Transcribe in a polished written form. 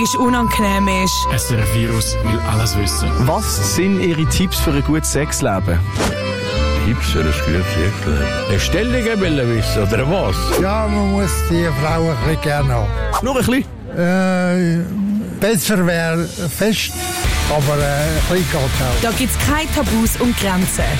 ist unangenehm ist. SRF Virus will alles wissen. Was sind Ihre Tipps für ein gutes Sexleben? Tipps für ein gutes Sexleben? Eine Stellung will wissen, oder was? Ja, man muss die Frau ein bisschen gerne haben. Nur ein bisschen? Besser wäre fest, aber ein bisschen geht auch. Da gibt es keine Tabus und Grenzen.